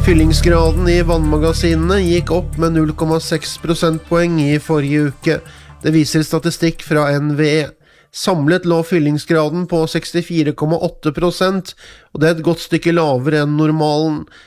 Fyllingsgraden i vannmagasinene gikk opp med 0,6 prosentpoeng i forrige uke. Det viser statistikk fra NVE. Samlet lå fyllingsgraden på 64,8%, og det er et godt stykke lavere enn normalen.